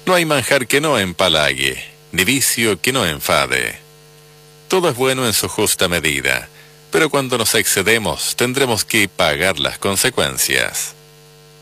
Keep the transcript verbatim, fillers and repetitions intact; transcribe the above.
No hay manjar que no empalague, ni vicio que no enfade. Todo es bueno en su justa medida, pero cuando nos excedemos tendremos que pagar las consecuencias.